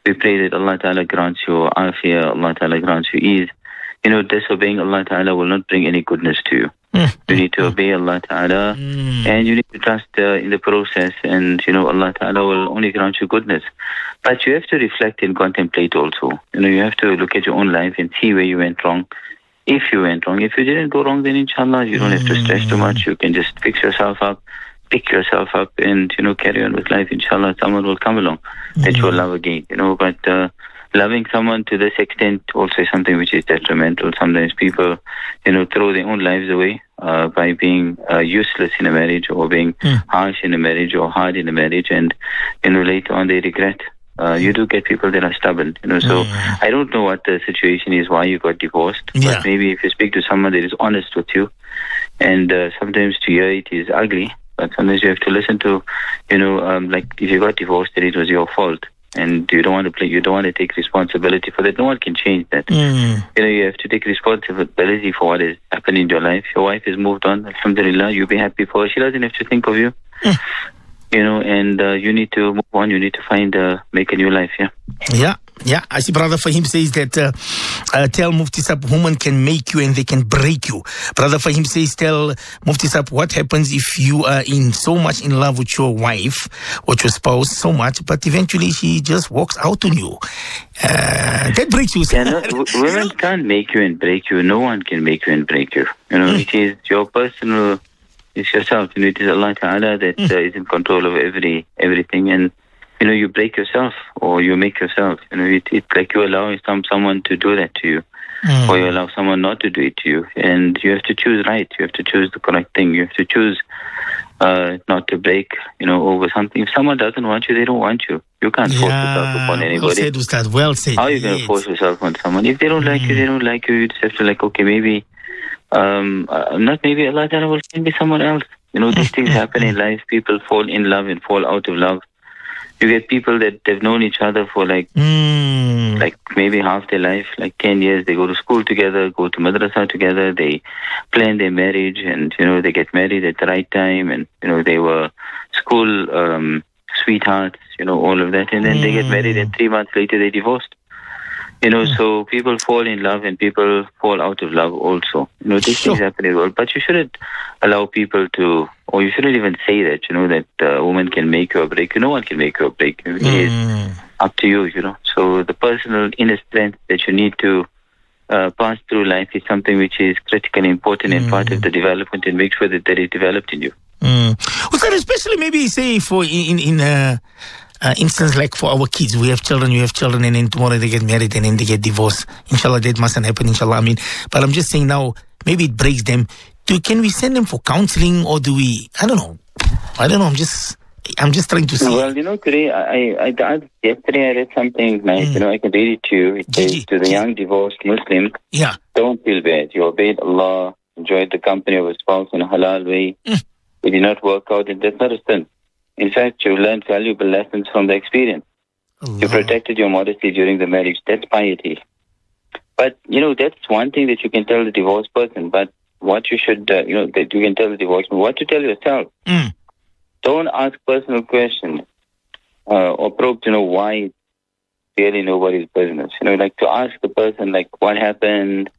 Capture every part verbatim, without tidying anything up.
we pray that Allah Ta'ala grants you afiyah, Allah Ta'ala grants you ease. You know, disobeying Allah Ta'ala will not bring any goodness to you. You need to obey Allah Ta'ala Mm. and you need to trust uh, in the process, and, you know, Allah Ta'ala will only grant you goodness. But you have to reflect and contemplate also. You know, you have to look at your own life and see where you went wrong. If you went wrong. If you didn't go wrong, then inshallah, you don't have to stress too much. You can just fix yourself up, pick yourself up, and, you know, carry on with life. Inshallah, someone will come along that you will love again, you know. But uh, loving someone to this extent also is something which is detrimental. Sometimes people, you know, throw their own lives away uh, by being uh, useless in a marriage, or being Mm. harsh in a marriage, or hard in a marriage, and, you know, later on they regret. Uh, you do get people that are stubborn, you know. So Mm. I don't know what the situation is, why you got divorced. Yeah. But maybe if you speak to someone that is honest with you, and uh, sometimes to hear it is ugly, but sometimes you have to listen to, you know, um, like if you got divorced, then it was your fault, and you don't want to play, you don't want to take responsibility for that. No one can change that. Mm. You know, you have to take responsibility for what has happened in your life. Your wife has moved on, alhamdulillah, you be happy for her. She doesn't have to think of you. Mm. You know, and uh, you need to move on. You need to find, uh, make a new life, yeah. Yeah, yeah. I see Brother Fahim says that uh, uh, tell Mufti Sab, women can make you and they can break you. Brother Fahim says tell Mufti Sab, what happens if you are in so much in love with your wife or your spouse so much, but eventually she just walks out on you. Uh, that breaks you. Yeah, no, w- women can't make you and break you. No one can make you and break you. You know, Mm. it is your personal, it's yourself. You know, it is Allah Ta'ala that Mm. uh, is in control of every everything. And, you know, you break yourself or you make yourself. You know, it, it's like you allow some someone to do that to you, Mm. or you allow someone not to do it to you. And you have to choose right. You have to choose the correct thing. You have to choose uh, not to break, you know, over something. If someone doesn't want you, they don't want you. You can't force yourself upon Yeah, well anybody. said, Ustad. Well said. How are you going to Yes. force yourself on someone? If they don't like you, they don't like you. You just have to like, okay, maybe, um, uh, not maybe Allah Ta'ala will send me someone else. You know, these things happen in life. People fall in love and fall out of love. You get people that they've known each other for like, Mm. like maybe half their life, like ten years. They go to school together, go to madrasa together. They plan their marriage, and, you know, they get married at the right time. And, you know, they were school um, sweethearts, you know, all of that. And then they get married, and three months later they divorced. You know, so people fall in love and people fall out of love also. You know, these Sure. things happen in the world. But you shouldn't allow people to, or you shouldn't even say that, you know, that a woman can make you or break you. No one can make you or break you. It is Mm. up to you, you know. So the personal inner strength that you need to uh, pass through life is something which is critically important and part of the development, and make sure that that is developed in you. Mm. Ustad, especially maybe say for in in uh, uh, instance like for our kids, we have children, you have children, and then tomorrow they get married and then they get divorced. Inshallah, that mustn't happen. Inshallah, I mean, but I'm just saying now, maybe it breaks them. Do can we send them for counseling, or do we? I don't know. I don't know. I'm just I'm just trying to see. Well, you know, today, I, I, I yesterday I read something nice. Mm. You know, I can read it to you. It says, Gigi, to the Gigi. young divorced Muslim, Yeah. don't feel bad. You obeyed Allah, enjoyed the company of a spouse in a halal way. Mm. It did not work out, and that's not a sin. In fact, you learned valuable lessons from the experience. You Allah. protected your modesty during the marriage. That's piety. But, you know, that's one thing that you can tell the divorced person. But what you should, uh, you know, that you can tell the divorced person, what to tell yourself. Mm. Don't ask personal questions uh, or probe to know why. It's really nobody's business. You know, like to ask the person, like, what happened,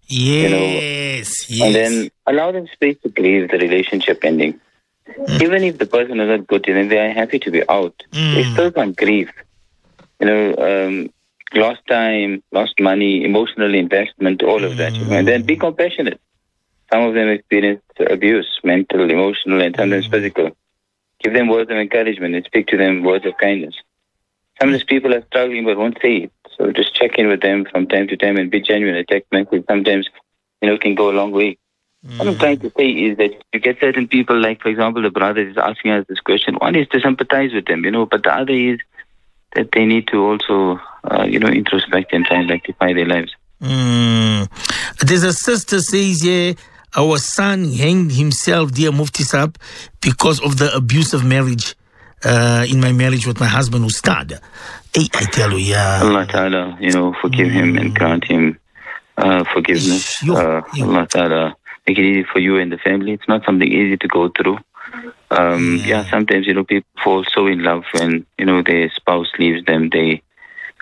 Yes. Yes. and then allow them space to grieve the relationship ending. Mm. Even if the person is not good to them, they are happy to be out. Mm. They still can't grieve. You know, um, lost time, lost money, emotional investment, all of that. You know, and then be compassionate. Some of them experienced abuse, mental, emotional, and sometimes physical. Give them words of encouragement and speak to them words of kindness. Sometimes people are struggling but won't say it. So just check in with them from time to time and be genuine. A text message sometimes, you know, can go a long way. What I'm trying to say is that you get certain people, like, for example, the brother is asking us this question. One is to sympathize with them, you know, but the other is that they need to also, uh, you know, introspect and try and rectify their lives. Mm. There's a sister says here, our son hanged himself, dear Mufti Saab, because of the abusive marriage uh, in my marriage with my husband, Ustad. Hey, I tell you, yeah. Allah Ta'ala, you know, forgive him and grant him uh, forgiveness. Yo, Uh, yo. Allah Ta'ala make it easy for you and the family. It's not something easy to go through. Um, yeah. Yeah. yeah, sometimes, you know, people fall so in love when, you know, their spouse leaves them. They